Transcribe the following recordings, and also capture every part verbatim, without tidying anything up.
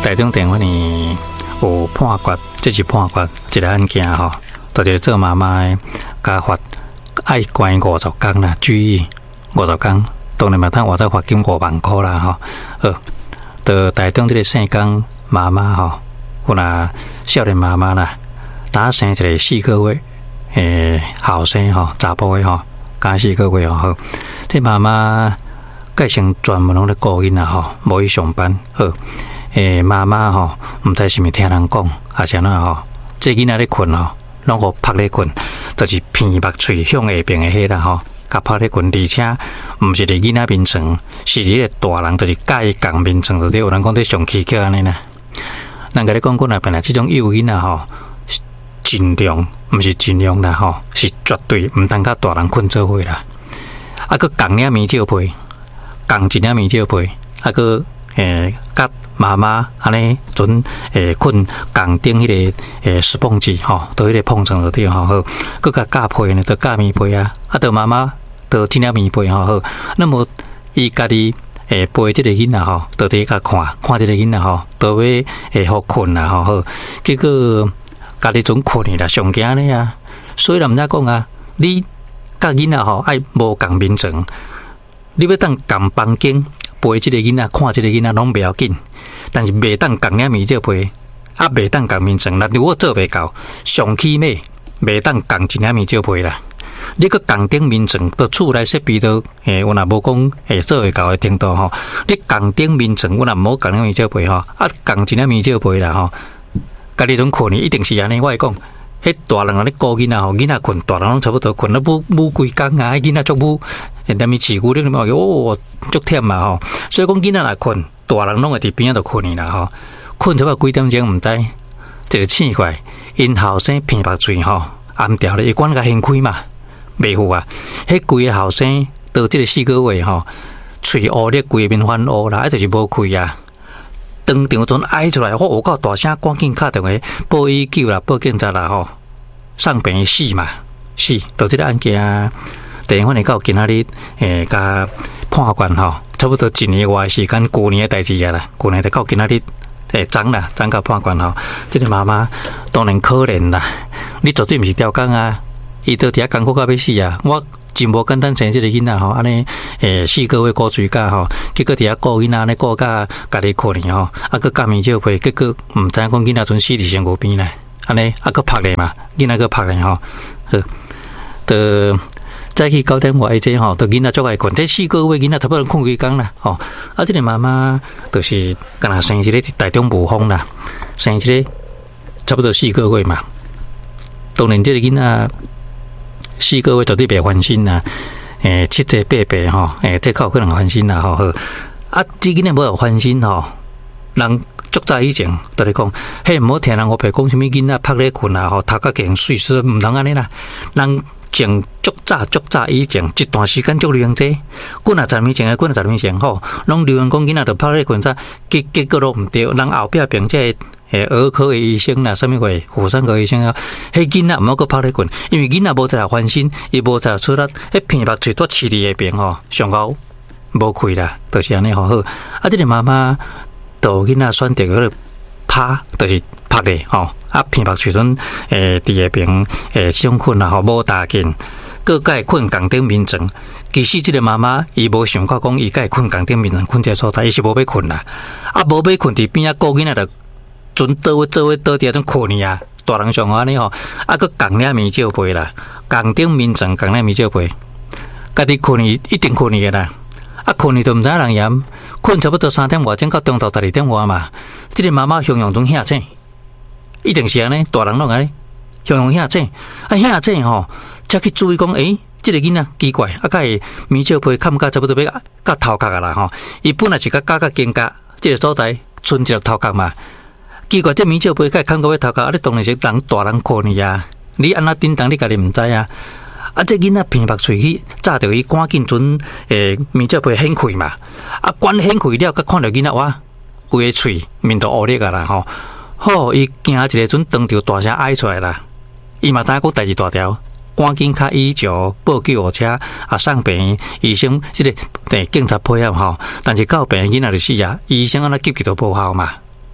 台中电话呢有判决，这是判决一个案件吼，就是做妈妈的加罚爱关五十天啦，拘役五十天，当然嘛，他话再罚金五万块啦吼。呃，在台中这个姓江妈妈吼，有那少年妈妈啦，打生一个四个月诶后生吼，查甫的吼，加四个月吼，这妈妈改成专门拢咧顾囡仔吼，无去上班好。诶，妈妈吼，毋知是毋是听人讲，还是安怎吼？这囡仔咧困吼，拢互拍咧困，就是鼻目喙向下边的迄啦吼，甲拍咧困，而且毋是伫囡仔面床，是伫个大人，就是甲伊共面床，就对有人讲伫上起叫安尼啦。咱甲你讲过啦，本来即种幼囡仔吼，尽量毋是尽量啦吼，是绝对毋通甲大人困做伙啦。啊，佮共领棉照被，共一领棉照被，啊佮诶，甲妈妈安尼准诶困共顶迄个诶湿碰剂吼，到迄个碰床就对吼好，佮甲架被呢，就架棉被啊，啊，到妈妈就添了棉被吼好，那么伊家己诶陪即个囡仔吼，就伫甲看看即个囡仔吼，都要诶互困啦吼好，结果家己准困去啦，上惊呢啊，所以人家讲啊，你甲囡仔吼爱无共面床，你要当共房间。陪即个囡仔，看即个囡仔拢袂要紧，但是袂当共领面照陪，啊袂当共面床。那如果做袂到，上起码袂当共一领面照陪啦。你个共顶面床，到厝内设备都诶，我若无讲诶做会到诶程度吼。你共顶面床，我若无共领面照陪吼，啊共一领面照陪啦吼。家己种困呢，一定是安尼。我会讲，迄大人啊咧顾囡仔吼，囡仔困，大人拢差不多困，了母母规工啊，囡仔足母。连踮咪饲牛，你嘛哦，足忝嘛吼。所以讲囡仔来困，大人拢会伫边仔度困去啦吼。困差不多几点钟毋知，一个醒过来，因后生鼻目喙吼暗掉咧，伊管甲掀开嘛，袂赴啊。迄规个后生到即个四个月吼，喙乌咧，规面翻乌啦，啊就是无开啊。当场阵哀出来，我有够大声，赶紧敲电话报医救啦，报警察啦吼。上病院死嘛，死到即个案件。电话呢到今仔日，诶，甲判决吼，差不多一年外时间，旧年诶代志啊啦，旧年就到今仔日，诶，涨啦，涨到判决吼。即个妈妈当然可怜啦，你绝对毋是吊工啊，伊到伫遐艰苦到要死啊！我真无简单生即个囡仔吼，安尼诶四个月顾水饺吼，结果伫遐顾囡仔安尼顾甲家己可怜吼，啊个甲面照陪，结果毋知影讲囡仔阵死伫身躯边咧，安尼啊个拍咧嘛，囡仔个拍咧吼，好，的。再去九点外这吼，都囡仔足爱困，这四个月囡仔差不多困几工啦，吼。啊，这个妈妈就是干那生一个台中无风啦，生一个差不多四个月嘛。当然，这个囡仔四个月绝对袂翻身啦，诶，七岁八岁吼，诶，这较有可能翻身啦，吼。好，啊，这囡仔无有翻身吼，人足早以前就咧讲，嘿，毋好听人后辈讲什么囡仔拍咧困啊，吼，头壳硬水，所以毋通安尼啦，人。前足早足早以前一段时间足流行这，几若十年前啊，几若十年前吼，拢流行讲囡仔着拍咧困早，结结果都毋对，人后壁并且诶儿科的医生啦，啥物货妇产科医生啊，迄囡仔毋好搁拍咧困，因为囡仔无出来翻身，伊无出来出力，迄鼻目喙多刺伫下边吼，上高无开啦，就是安尼吼好。啊，即个妈妈着囡仔选择迄个拍，就是拍咧吼。啊，鼻目喙阵诶，伫下边诶，即种困啊，吼无大紧，各界困共顶面床。其实即个妈妈伊无想过讲，伊该困共顶面床，困这所在，伊是无要困啦。啊，无要困伫边啊，顾囡仔着准倒位做位倒伫遐种困去啊。大人上安尼吼，啊，佮共领面照被啦，共顶面床共领面照被，家己困去一定困去个啦。啊，困去都毋知人嫌，困差不多三点外钟到中昼十二点外嘛。即个妈妈形容中吓醒。一定是安尼，大人拢安尼，形容遐正，啊遐正吼，才去注意讲，诶，即个囡仔奇怪，啊，甲伊面照被看甲差不多要甲头壳啊啦吼，伊本来是甲甲甲肩胛，即个所在剩一个头壳嘛，奇怪，这面照被甲看到要头壳，啊，你当然是人大人困去啊，你安怎叮当你家己毋知啊，啊，这囡仔鼻目喙去炸着伊，赶紧准诶面照被掀开嘛，啊，关掀开了，甲看到囡仔哇，规个喙面都乌咧个啦吼。好，伊惊一个阵，当场大声哀出来啦！伊嘛知影讲代志大条，赶紧较医疗报救护车，啊送病院医生，即、这个诶警察配合吼。但是到病院囡仔就死啊，医生安那急救都无效嘛。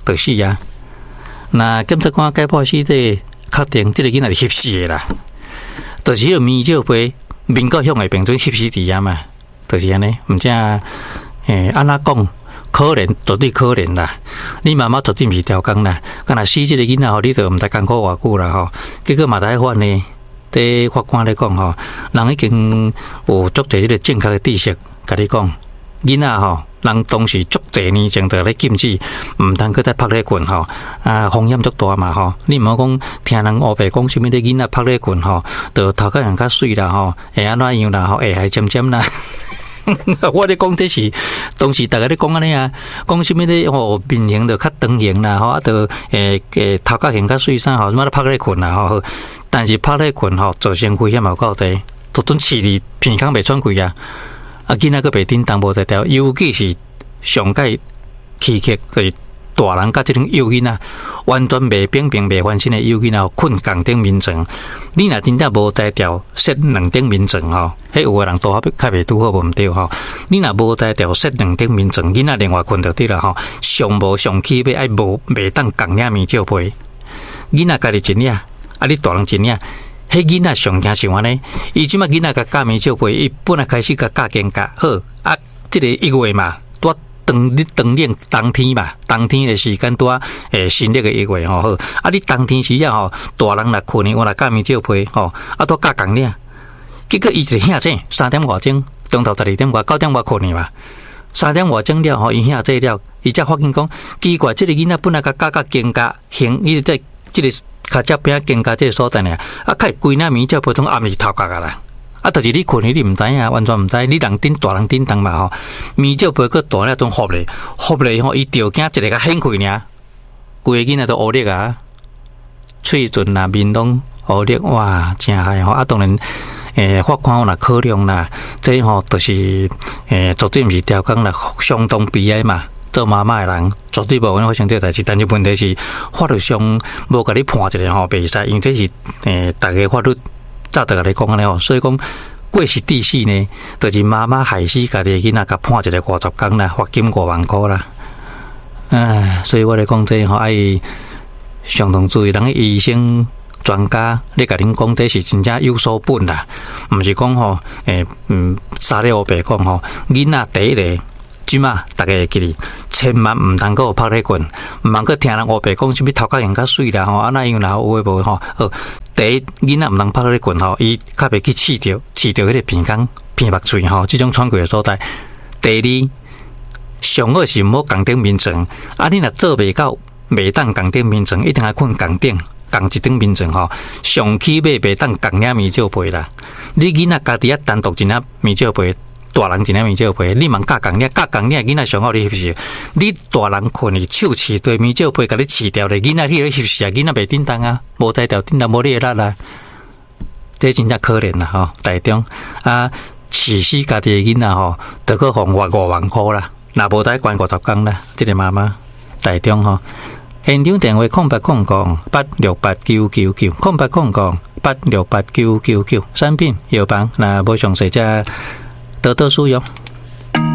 就死啊。那检察官解剖尸体，确定这个囡仔是翕死的啦。就是迄个面罩杯，民国向的病准翕死伫啊嘛，就是安尼。毋知诶，安怎讲？可怜，绝对可怜啦！你妈妈绝对毋是调工啦，干若死即个囡仔吼，你著毋知艰苦偌久啦吼。结果嘛，大法呢，伫法官咧讲吼，人已經有足侪即個正確嘅知識，甲你講，囡仔吼，人當時足儕年前就咧禁止，毋通去再拍咧棍吼，啊，風險足大嘛吼。你毋好講聽人烏白講啥物咧囡仔拍咧棍吼，就頭殼人較水啦吼，會安怎樣啦吼，會還尖尖啦。我咧講這是當時大家咧講安尼啊，講啥物咧吼面型就較長型啦吼，啊就誒誒頭殼型較水啥吼，什麼咧拍咧棍啦吼，但是拍咧棍吼造成危險有夠大，都準刺佇鼻孔袂喘氣啊，啊囡仔個袂叮當無在條，尤其是上界奇劇就是大人甲即種幼囡仔，完全袂平平袂翻身的幼囡仔困鋼頂眠床，你若真正無在條設兩頂眠床吼。迄有個人多較袂拄好無毋對吼，你若無在條設兩頂眠床，囡仔另外困就對啦吼。上無上起碼愛無袂當共領棉照被，囡仔家己一領，啊你大人一領，迄囡仔上驚想安尼，伊即馬囡仔甲教棉照被，伊本來開始甲教肩胛好，啊即、這個一月嘛，拄當你當年冬天嘛，冬天的時間拄誒新曆嘅一月吼好，啊你冬天時啊吼，大人若困，我若教棉照被吼，啊都教共領。結果伊就醒醒，三點外鐘，中晝十二點外九點外困去嘛。三點外鐘了吼，伊醒醒了，伊才發現講奇怪，即、這個囡仔本來甲教教肩胛行，伊在即個腳趾邊肩胛即個所在呢，啊，開規領棉照被通暗是頭殼啊啦。啊，就是你困你毋知影，完全毋知，你人頂大人頂當嘛吼，棉照被佫大了種合咧，合咧吼，伊條件一個甲掀開爾，規個囡仔都烏裂啊，喙唇啊面攏烏裂，哇，真害吼！啊，當然。誒，法官若考量啦，這吼就是誒，絕對毋是調工啦，相當悲哀嘛。做媽媽誒人絕對無可能發生這代志，但是問題是法律上無甲你判一個吼袂使，因為這是誒，大家法律早就甲你講安尼吼，所以講過失致死呢，就是媽媽害死家己誒囡仔，甲判一個五十工啦，罰金五萬塊啦。唉，所以我來講這吼愛相當注意，人醫生。專家，你甲恁講，這是真正有所本啦，毋是講吼，誒，嗯，沙咧烏白講吼，囡仔第一個，即馬大家會記哩，千萬毋通擱有拍咧棍，毋通擱聽人烏白講，啥物頭殼型較水啦吼，安那樣啦，有誒無吼，好，第一囡仔毋通拍咧棍吼，伊較袂去刺着，刺着迄個鼻孔、鼻目喙吼，即種喘氣誒所在。第二，上好是毋好共頂眠床，啊，你若做袂到，袂當共頂眠床，一定要困共頂。共一張眠床吼，上起碼袂當共領棉照被啦。你囡仔家己啊單獨一領棉照被，大人一領棉照被，你茫教共領，教共領囡仔上好你翕死。你大人困去手持對棉照被，甲你刺掉咧，囡仔去翕死啊！囡仔袂叮當啊，無在條叮當無你個力啊，這真正可憐啦吼！台中啊，刺死家己個囡仔吼，得個罰五萬塊啦，若無得關五十工啦，即個媽媽台中吼。現場電話空八空空八六八九九九空八空空八六八九九九，產品藥房，那無詳細則多多使用。